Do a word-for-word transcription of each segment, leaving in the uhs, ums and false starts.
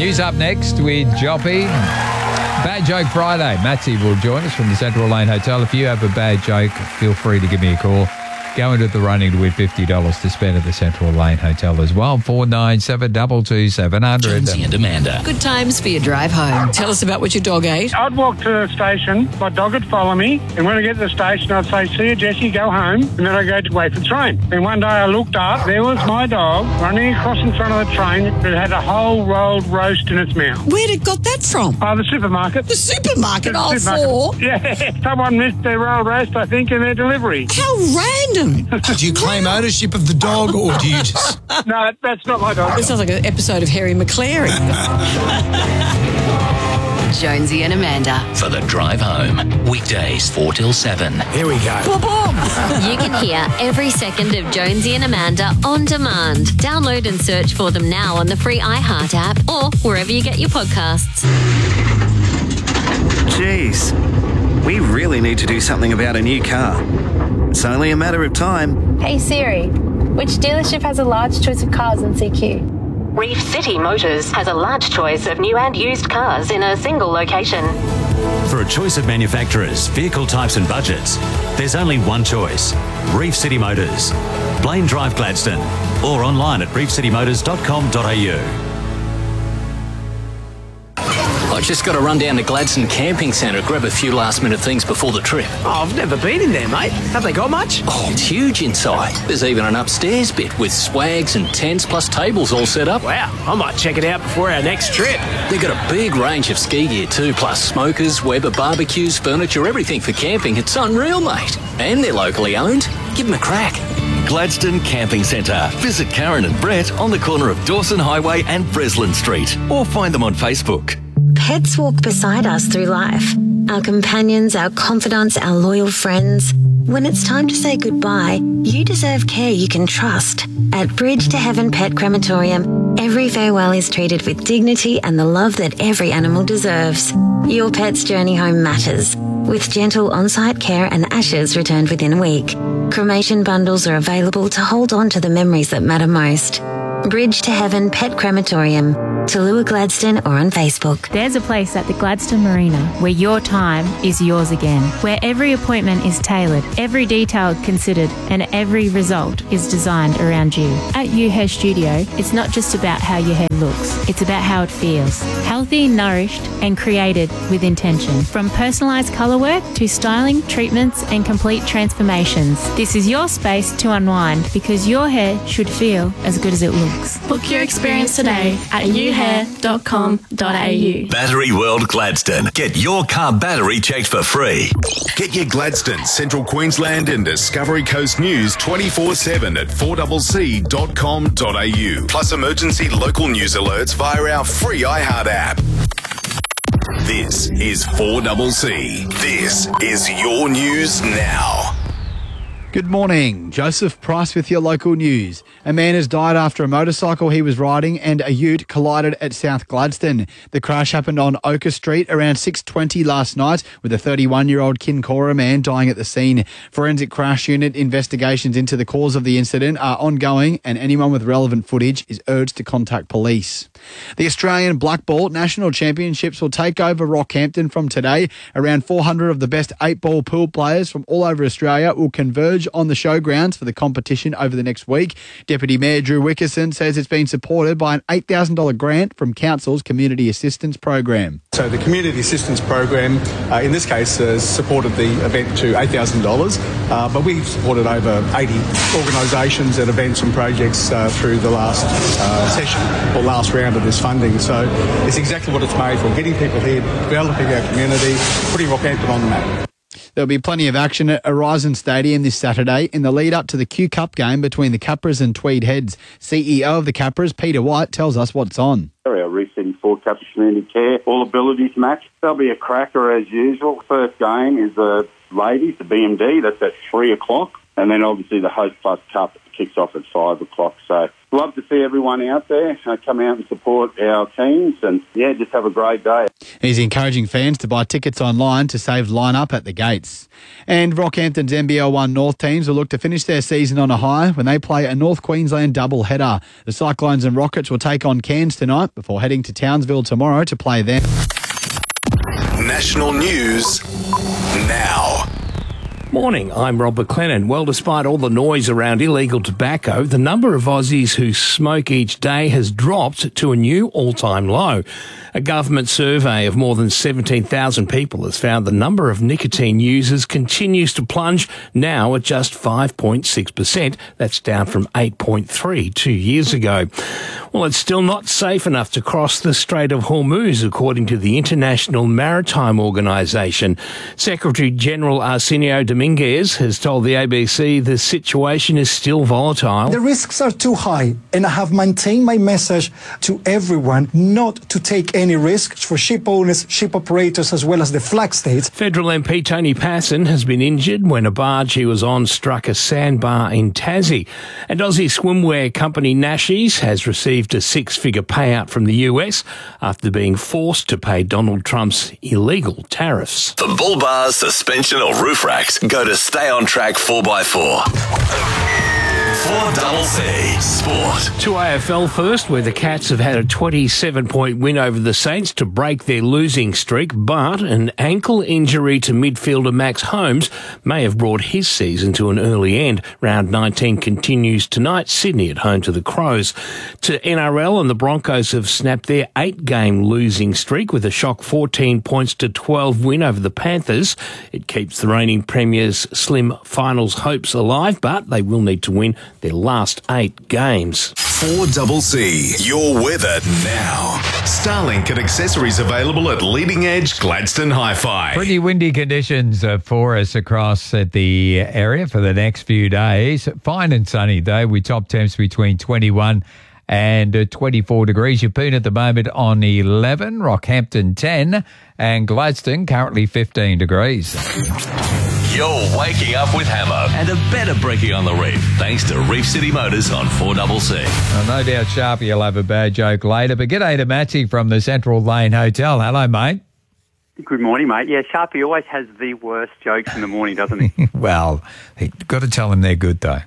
News up next with Joppy. Bad Joke Friday. Matsy will join us from the Central Lane Hotel. If you have a bad joke, feel free to give me a call. Go into the running to win fifty dollars to spend at the Central Lane Hotel as well. four nine seven, two two seven zero zero. Jonesy and Amanda. Good times for your drive home. Tell us about what your dog ate. I'd walk to the station, my dog would follow me, and when I get to the station, I'd say, see you, Jessie, go home, and then I'd go to wait for the train. And one day I looked up, there was my dog running across in front of the train that had a whole rolled roast in its mouth. Where'd it got that from? Oh, the supermarket. The supermarket, The all supermarket. four? Yeah, someone missed their rolled roast, I think, in their delivery. How random. Do you claim ownership of the dog, or do you just... No, that's not my dog. This sounds like an episode of Harry McClary. Jonesy and Amanda. For the drive home. Weekdays four till seven. Here we go. Boom, boom. You can hear every second of Jonesy and Amanda on demand. Download and search for them now on the free iHeart app or wherever you get your podcasts. Jeez, we really need to do something about a new car. It's only a matter of time. Hey Siri, which dealership has a large choice of cars in C Q? Reef City Motors has a large choice of new and used cars in a single location. For a choice of manufacturers, vehicle types and budgets, there's only one choice. Reef City Motors. Blaine Drive, Gladstone. Or online at reef city motors dot com dot a u. I just got to run down to Gladstone Camping Centre, grab a few last minute things before the trip. Oh, I've never been in there, mate. Have they got much? Oh, it's huge inside. There's even an upstairs bit with swags and tents plus tables all set up. Wow, I might check it out before our next trip. They've got a big range of ski gear too, plus smokers, Weber barbecues, furniture, everything for camping. It's unreal, mate. And they're locally owned. Give them a crack. Gladstone Camping Centre. Visit Karen and Brett on the corner of Dawson Highway and Breslin Street, or find them on Facebook. Pets walk beside us through life. Our companions, our confidants, our loyal friends. When it's time to say goodbye, you deserve care you can trust. At Bridge to Heaven Pet Crematorium, every farewell is treated with dignity and the love that every animal deserves. Your pet's journey home matters, with gentle on-site care and ashes returned within a week. Cremation bundles are available to hold on to the memories that matter most. Bridge to Heaven Pet Crematorium, Tallulah Gladstone, or on Facebook. There's a place at the Gladstone Marina where your time is yours again, where every appointment is tailored, every detail considered, and every result is designed around you. At U Hair Studio, it's not just about how your hair looks, it's about how it feels. Healthy, nourished, and created with intention. From personalised colour work to styling, treatments, and complete transformations. This is your space to unwind because your hair should feel as good as it looks. Book your experience today at u hair dot com dot a u. Battery World Gladstone. Get your car battery checked for free. Get your Gladstone, Central Queensland and Discovery Coast news twenty-four seven at four c c dot com dot a u. Plus emergency local news alerts via our free iHeart app. This is four C C. This is your news now. Good morning. Joseph Price with your local news. A man has died after a motorcycle he was riding and a ute collided at South Gladstone. The crash happened on Oka Street around six twenty last night, with a thirty-one-year-old Kincora man dying at the scene. Forensic Crash Unit investigations into the cause of the incident are ongoing, and anyone with relevant footage is urged to contact police. The Australian Black Ball National Championships will take over Rockhampton from today. Around four hundred of the best eight-ball pool players from all over Australia will converge on the showgrounds for the competition over the next week. Deputy Mayor Drew Wickerson says it's been supported by an eight thousand dollars grant from Council's Community Assistance Program. So the Community Assistance Program, uh, in this case, has supported the event to eight thousand dollars, uh, but we've supported over eighty organisations and events and projects uh, through the last uh, session or last round of this funding. So it's exactly what it's made for, getting people here, developing our community, putting Rockhampton on the map. There'll be plenty of action at Horizon Stadium this Saturday in the lead up to the Q Cup game between the Capras and Tweed Heads. C E O of the Capras, Peter White, tells us what's on. Our Reef City Ford Capra Community Care All Abilities match. There'll be a cracker as usual. First game is the ladies, the B M D. That's at three o'clock. And then obviously the Host Plus Cup kicks off at five o'clock. So love to see everyone out there uh, come out and support our teams and, yeah, just have a great day. He's encouraging fans to buy tickets online to save line-up at the gates. And Rockhampton's N B L one North teams will look to finish their season on a high when they play a North Queensland double-header. The Cyclones and Rockets will take on Cairns tonight before heading to Townsville tomorrow to play them. National news now. Morning, I'm Rob McLennan. Well, despite all the noise around illegal tobacco, the number of Aussies who smoke each day has dropped to a new all-time low. A government survey of more than seventeen thousand people has found the number of nicotine users continues to plunge, now at just five point six percent. That's down from eight point three two years ago. Well, it's still not safe enough to cross the Strait of Hormuz, according to the International Maritime Organization. Secretary General Arsenio Dominguez has told the A B C the situation is still volatile. The risks are too high, and I have maintained my message to everyone not to take any risks for ship owners, ship operators, as well as the flag states. Federal M P Tony Passon has been injured when a barge he was on struck a sandbar in Tassie. And Aussie swimwear company Nashies has received a six-figure payout from the U S after being forced to pay Donald Trump's illegal tariffs. For bull bars, suspension or roof racks, go to Stay On Track four by four. four double C Sport. To A F L first, where the Cats have had a twenty-seven point win over the Saints to break their losing streak, but an ankle injury to midfielder Max Holmes may have brought his season to an early end. Round nineteen continues tonight, Sydney at home to the Crows. To N R L, and the Broncos have snapped their eight-game losing streak with a shock fourteen points to twelve win over the Panthers. It keeps the reigning premiers' slim finals hopes alive, but they will need to win their last eight games. four double C, your weather now. Starlink and accessories available at Leading Edge Gladstone Hi-Fi. Pretty windy conditions uh, for us across at the area for the next few days. Fine and sunny though, with top temps between twenty-one and uh, twenty-four degrees. Yeppoon at the moment on eleven, Rockhampton ten, and Gladstone currently fifteen degrees. You're waking up with Hammer and a better brekkie on the reef, thanks to Reef City Motors on four double C. Well, no doubt Sharpie will have a bad joke later, but g'day to Matty from the Central Lane Hotel. Hello, mate. Good morning, mate. Yeah, Sharpie always has the worst jokes in the morning, doesn't he? Well, you've got to tell him they're good, though.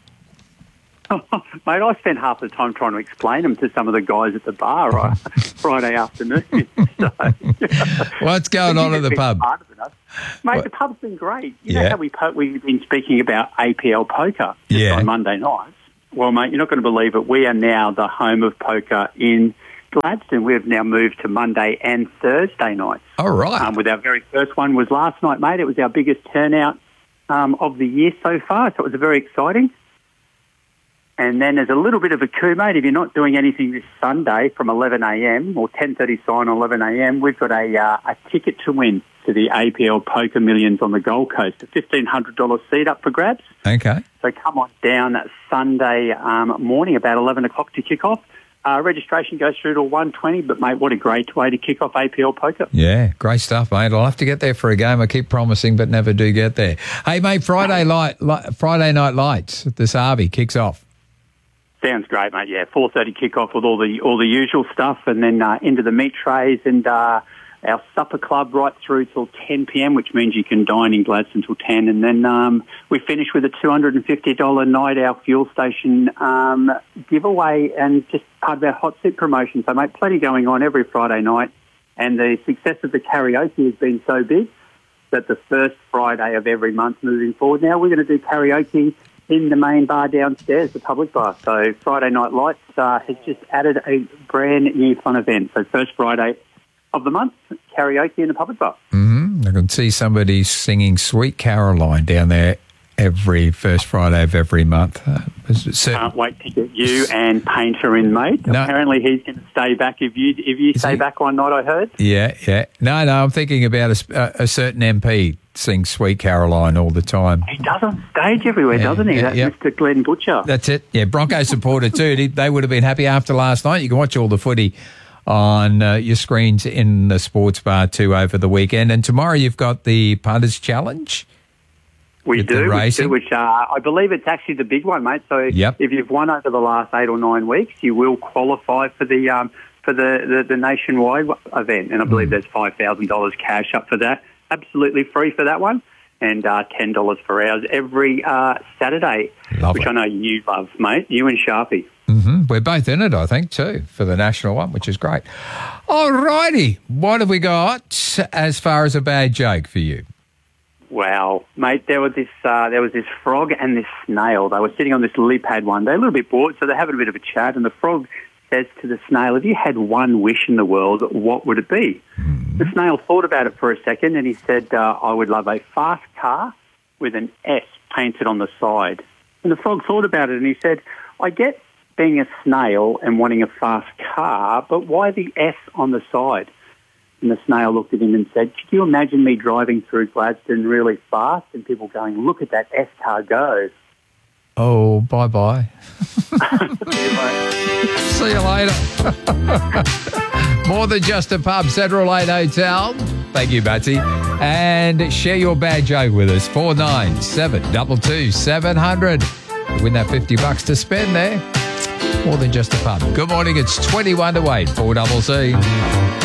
Mate, I spent half the time trying to explain them to some of the guys at the bar right, Friday afternoon. So, what's going on at the pub? Mate, what? The pub's been great. You yeah. know how we po- we've been speaking about A P L poker just yeah. on Monday nights? Well, mate, you're not going to believe it. We are now the home of poker in Gladstone. We've now moved to Monday and Thursday nights. All right. Um, with our very first one was last night, mate. It was our biggest turnout um, of the year so far, so it was very exciting. And then there's a little bit of a coup, mate. If you're not doing anything this Sunday from eleven a.m. or ten thirty sign on eleven a.m., we've got a uh, a ticket to win to the A P L Poker Millions on the Gold Coast, a fifteen hundred dollars seat up for grabs. Okay. So come on down Sunday um, morning about eleven o'clock to kick off. Uh, registration goes through to one twenty, but, mate, what a great way to kick off A P L Poker. Yeah, great stuff, mate. I'll have to get there for a game. I keep promising, but never do get there. Hey, mate, Friday, light, light, Friday Night Lights, the Sarby kicks off. Sounds great, mate. Yeah, four thirty kick-off with all the all the usual stuff, and then uh, into the meat trays and uh, our supper club right through till ten p.m., which means you can dine in Gladstone till ten. And then um, we finish with a two hundred fifty dollars night our fuel station um, giveaway and just part of our hot seat promotion. So, mate, plenty going on every Friday night. And the success of the karaoke has been so big that the first Friday of every month moving forward now, we're going to do karaoke in the main bar downstairs, the public bar. So Friday Night Lights uh, has just added a brand new fun event. So first Friday of the month, karaoke in the public bar. Mm-hmm. I can see somebody singing Sweet Caroline down there every first Friday of every month. Uh, Can't wait to get you and Painter in, mate. No. Apparently he's going to stay back if you if you Is stay he? back one night, I heard. Yeah, yeah. No, no, I'm thinking about a, a certain M P sings Sweet Caroline all the time. He does on stage everywhere, Yeah, doesn't he? yeah, That's yeah. Mister Glenn Butcher. That's it. Yeah, Bronco supporter too. They- They would have been happy after last night. You can watch all the footy on uh, your screens in the sports bar too over the weekend. And tomorrow you've got the Punters Challenge. We with the do, we racing. do, which uh, I believe it's actually the big one, mate. So Yep. if you've won over the last eight or nine weeks, you will qualify for the um, for the, the, the nationwide event, and I believe there's five thousand dollars cash up for that. Absolutely free for that one, and uh, ten dollars for ours every uh, Saturday, Love which it. I know you love, mate, you and Sharpie. Mm-hmm. We're both in it, I think, too, for the national one, which is great. All righty. What have we got as far as a bad joke for you? Wow, mate, there was this uh, there was this frog and this snail. They were sitting on this lily pad one day, a little bit bored, so they're having a bit of a chat, and the frog says to the snail, if you had one wish in the world, what would it be? Mm. The snail thought about it for a second, and he said, uh, I would love a fast car with an S painted on the side. And the frog thought about it, and he said, I get being a snail and wanting a fast car, but why the S on the side? And the snail looked at him and said, could you imagine me driving through Gladstone really fast and people going, look at that S car go? Oh, bye-bye. See you later. More than just a pub, Central Lane Hotel. Thank you, Batsy. And share your bad joke with us, four nine seven two two seven hundred. Win that fifty bucks to spend there. More than just a pub. Good morning, it's twenty-one to eight, four C C.